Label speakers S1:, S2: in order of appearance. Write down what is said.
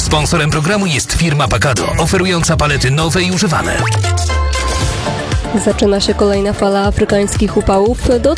S1: Sponsorem programu jest firma Pacado, oferująca palety nowe i używane.
S2: Zaczyna się kolejna fala afrykańskich upałów.